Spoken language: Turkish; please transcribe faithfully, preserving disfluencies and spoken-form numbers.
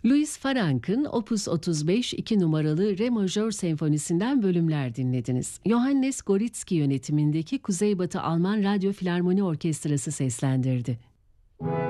Louis Farrank'ın Opus otuz beş iki numaralı Re majör senfonisinden bölümler dinlediniz. Johannes Goritski yönetimindeki Kuzeybatı Alman Radyo Filarmoni Orkestrası seslendirdi.